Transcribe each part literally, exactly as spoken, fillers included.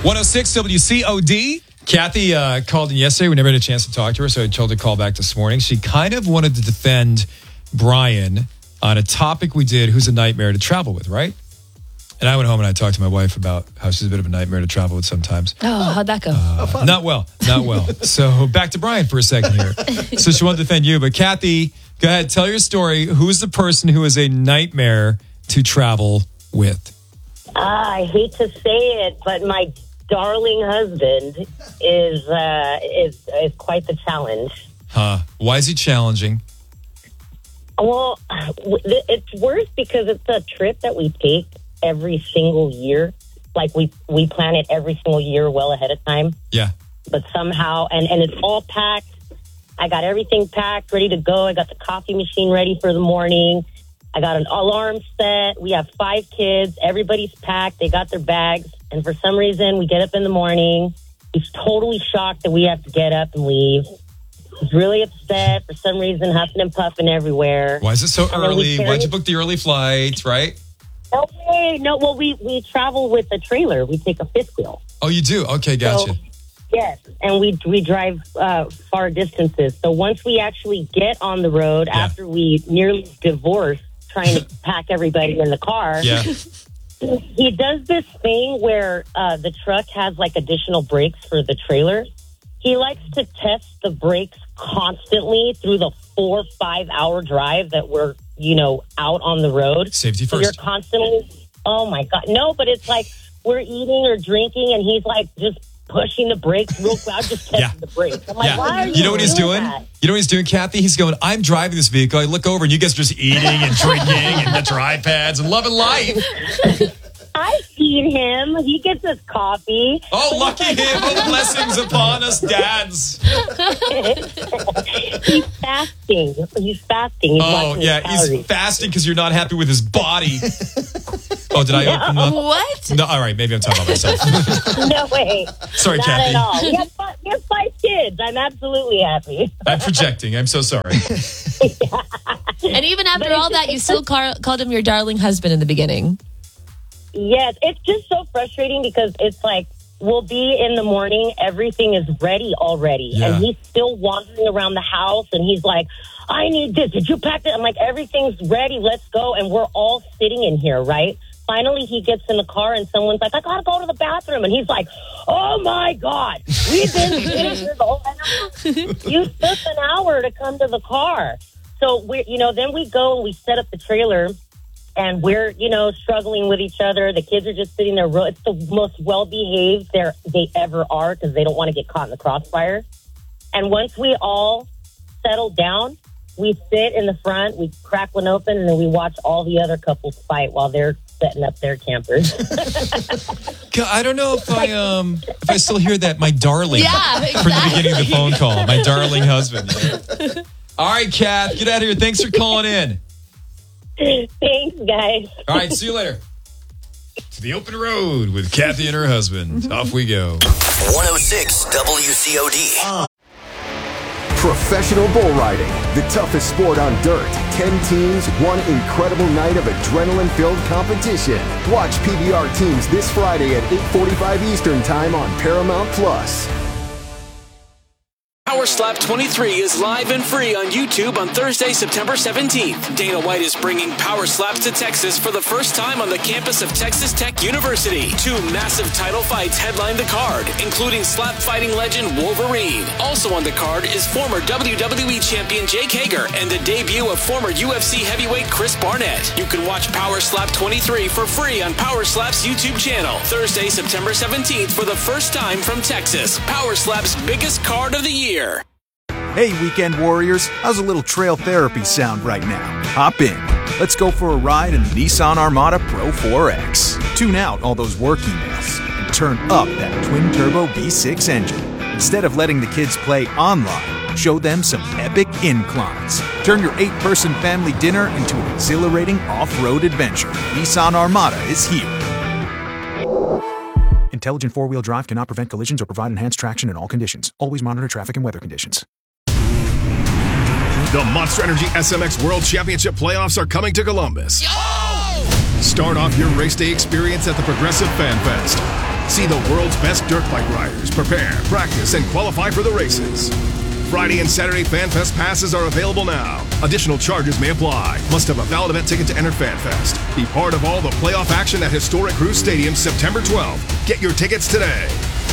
one oh six W C O D. Kathy uh, called in yesterday. We never had a chance to talk to her, so I told her to call back this morning. She kind of wanted to defend Brian on a topic we did, who's a nightmare to travel with, right? And I went home and I talked to my wife about how she's a bit of a nightmare to travel with sometimes. Oh, how'd that go? Uh, oh, not well, not well. So back to Brian for a second here. So she wanted to defend you, but Kathy, go ahead, tell your story. Who's the person who is a nightmare to travel with? Uh, I hate to say it, but my darling husband is uh, is is quite the challenge. Huh? Why is he challenging? Well, it's worse because it's a trip that we take every single year. Like we we plan it every single year well ahead of time. Yeah. But somehow, and, and it's all packed. I got everything packed, ready to go. I got the coffee machine ready for the morning. I got an alarm set. We have five kids. Everybody's packed. They got their bags. And for some reason, we get up in the morning. He's totally shocked that we have to get up and leave. He's really upset for some reason, huffing and puffing everywhere. Why is it so And then we early? carry- Why'd you book the early flight, right? No way. No, well, we, we travel with a trailer. We take a fifth wheel. Oh, you do? Okay, gotcha. So, yes, and we we drive uh, far distances. So once we actually get on the road, Yeah. after we nearly divorced, trying to pack everybody in the car, Yeah. he does this thing where uh, the truck has like additional brakes for the trailer. He likes to test the brakes constantly through the four, five hour drive that we're, you know, out on the road. Safety So you're first. constantly, oh my God. No, but it's like we're eating or drinking and he's like just pushing the brakes real quick. I'm just testing Yeah. the brakes. I'm like, Yeah. why are you You know what he's doing? that? You know what he's doing, Kathy? He's going, I'm driving this vehicle. I look over and you guys are just eating and drinking and the dry pads and loving life. I feed him. He gets his coffee. Oh, lucky him. Oh, blessings upon us, dads. He's fasting. He's fasting. He's Oh, watching his yeah. calories. He's fasting because you're not happy with his body. Oh, did I open up? What? No, all right. Maybe I'm talking about myself. No way. Sorry, Not Kathy. at all. We have, five, we have five kids. I'm absolutely happy. I'm projecting. I'm so sorry. And even after But all it's- that, you still car- called him your darling husband in the beginning. Yes, it's just so frustrating because it's like we'll be in the morning, everything is ready already, Yeah. and he's still wandering around the house, and he's like, I need this. Did you pack it? I'm like, everything's ready. Let's go. And we're all sitting in here, right? Finally, he gets in the car, and someone's like, I got to go to the bathroom. And he's like, oh, my God. We've been sitting here the whole time. You took an hour to come to the car. So, we, you know, then we go and we set up the trailer. And we're, you know, struggling with each other. The kids are just sitting there. It's the most well-behaved they they ever are because they don't want to get caught in the crossfire. And once we all settle down, we sit in the front, we crack one open, and then we watch all the other couples fight while they're setting up their campers. God, I don't know if I um if I still hear that, my darling. Yeah, From the beginning of the exactly. phone call, my darling husband. All right, Kath, get out of here. Thanks for calling in. Thanks, guys. All right, see you later. To the open road with Kathy and her husband. Off we go. one oh six W C O D. Professional bull riding, the toughest sport on dirt. Ten teams, one incredible night of adrenaline-filled competition. Watch P B R teams this Friday at eight forty-five Eastern Time on Paramount Plus. Power Slap twenty-three is live and free on YouTube on Thursday, September seventeenth. Dana White is bringing Power Slaps to Texas for the first time on the campus of Texas Tech University. Two massive title fights headline the card, including slap fighting legend Wolverine. Also on the card is former W W E champion Jake Hager and the debut of former U F C heavyweight Chris Barnett. You can watch Power Slap twenty-three for free on Power Slap's YouTube channel. Thursday, September seventeenth for the first time from Texas. Power Slap's biggest card of the year. Hey, weekend warriors, how's a little trail therapy sound right now? Hop in. Let's go for a ride in the Nissan Armada Pro four X. Tune out all those work emails and turn up that twin-turbo V six engine. Instead of letting the kids play online, show them some epic inclines. Turn your eight-person family dinner into an exhilarating off-road adventure. Nissan Armada is here. Intelligent four-wheel drive cannot prevent collisions or provide enhanced traction in all conditions. Always monitor traffic and weather conditions. The Monster Energy S M X World Championship playoffs are coming to Columbus. Start off your race day experience at the Progressive Fan Fest. See the world's best dirt bike riders prepare, practice, and qualify for the races. Friday and Saturday FanFest passes are available now. Additional charges may apply. Must have a valid event ticket to enter FanFest. Be part of all the playoff action at historic Crew Stadium September twelfth. Get your tickets today.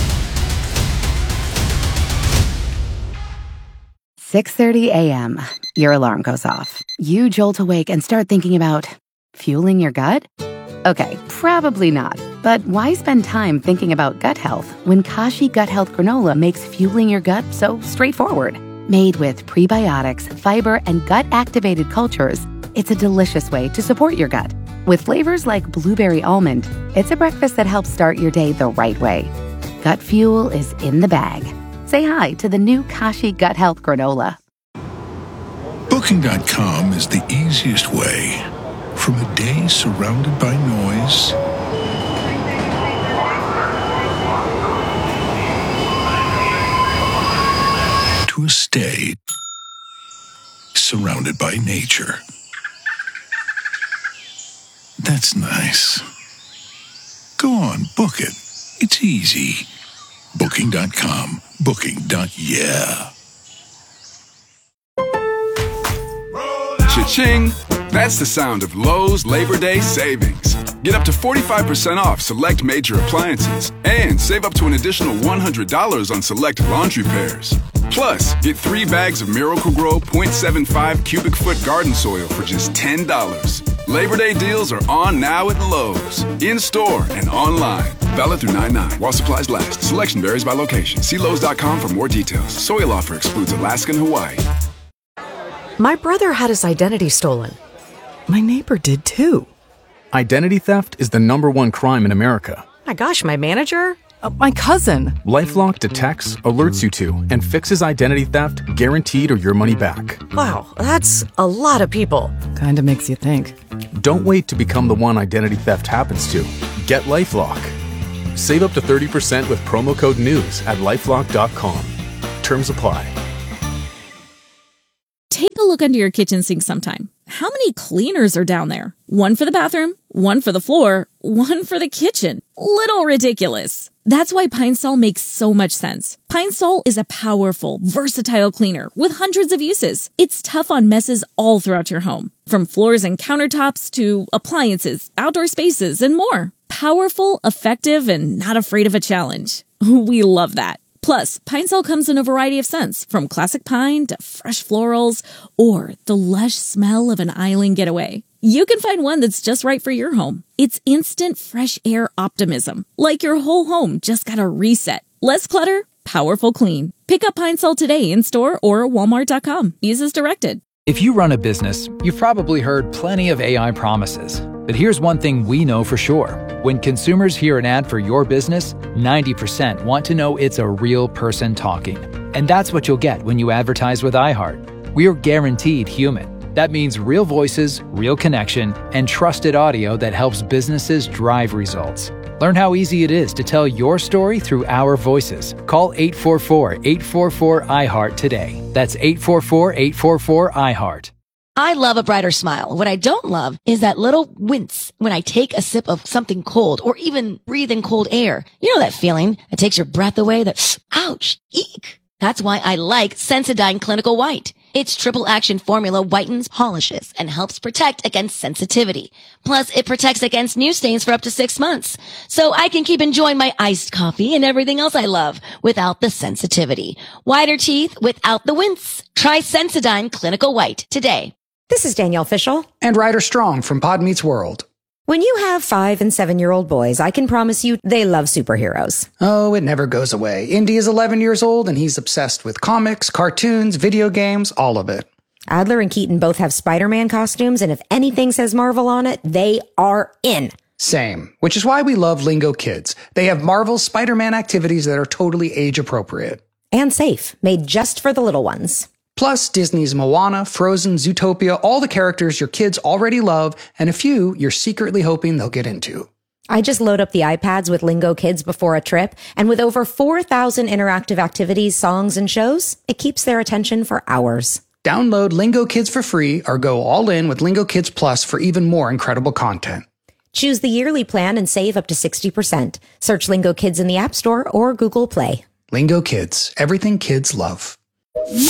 six thirty a.m. Your alarm goes off. You jolt awake and start thinking about fueling your gut? Okay, probably not. But why spend time thinking about gut health when Kashi Gut Health Granola makes fueling your gut so straightforward? Made with prebiotics, fiber, and gut-activated cultures, it's a delicious way to support your gut. With flavors like blueberry almond, it's a breakfast that helps start your day the right way. Gut fuel is in the bag. Say hi to the new Kashi Gut Health Granola. Booking dot com is the easiest way. From a day surrounded by noise to a stay surrounded by nature. That's nice. Go on, book it. It's easy. Booking dot com. Booking. Yeah. Cha-ching! That's the sound of Lowe's Labor Day savings. Get up to forty-five percent off select major appliances and save up to an additional one hundred dollars on select laundry pairs. Plus, get three bags of Miracle-Gro point seven five cubic foot garden soil for just ten dollars. Labor Day deals are on now at Lowe's, in-store and online. Valid through nine nine while supplies last. Selection varies by location. See Lowe's dot com for more details. Soil offer excludes Alaska and Hawaii. My brother had his identity stolen. My neighbor did too. Identity theft is the number one crime in America. My gosh, my manager? Uh, my cousin. LifeLock detects, alerts you to, and fixes identity theft guaranteed or your money back. Wow, that's a lot of people. Kinda makes you think. Don't wait to become the one identity theft happens to. Get LifeLock. Save up to thirty percent with promo code NEWS at lifelock dot com. Terms apply. Take a look under your kitchen sink sometime. How many cleaners are down there? One for the bathroom, one for the floor, one for the kitchen. Little ridiculous. That's why Pine Sol makes so much sense. Pine Sol is a powerful, versatile cleaner with hundreds of uses. It's tough on messes all throughout your home, from floors and countertops to appliances, outdoor spaces, and more. Powerful, effective, and not afraid of a challenge. We love that. Plus, Pine Sol comes in a variety of scents, from classic pine to fresh florals, or the lush smell of an island getaway. You can find one that's just right for your home. It's instant fresh air optimism, like your whole home just got a reset. Less clutter, powerful clean. Pick up Pine Sol today in store or walmart dot com. Use as directed. If you run a business, you've probably heard plenty of A I promises. But here's one thing we know for sure. When consumers hear an ad for your business, ninety percent want to know it's a real person talking. And that's what you'll get when you advertise with iHeart. We're guaranteed human. That means real voices, real connection, and trusted audio that helps businesses drive results. Learn how easy it is to tell your story through our voices. Call eight four four, eight four four, I heart today. That's eight four four, eight four four, I heart. I love a brighter smile. What I don't love is that little wince when I take a sip of something cold or even breathe in cold air. You know that feeling that takes your breath away? That, ouch, eek. That's why I like Sensodyne Clinical White. Its triple action formula whitens, polishes, and helps protect against sensitivity. Plus, it protects against new stains for up to six months. So I can keep enjoying my iced coffee and everything else I love without the sensitivity. Whiter teeth without the wince. Try Sensodyne Clinical White today. This is Danielle Fishel. And Ryder Strong from Pod Meets World. When you have five and seven-year-old boys, I can promise you they love superheroes. Oh, it never goes away. Indy is eleven years old, and he's obsessed with comics, cartoons, video games, all of it. Adler and Keaton both have Spider-Man costumes, and if anything says Marvel on it, they are in. Same, which is why we love Lingo Kids. They have Marvel's Spider-Man activities that are totally age-appropriate. And safe, made just for the little ones. Plus, Disney's Moana, Frozen, Zootopia, all the characters your kids already love, and a few you're secretly hoping they'll get into. I just load up the iPads with Lingo Kids before a trip, and with over four thousand interactive activities, songs, and shows, it keeps their attention for hours. Download Lingo Kids for free or go all in with Lingo Kids Plus for even more incredible content. Choose the yearly plan and save up to sixty percent. Search Lingo Kids in the App Store or Google Play. Lingo Kids, everything kids love.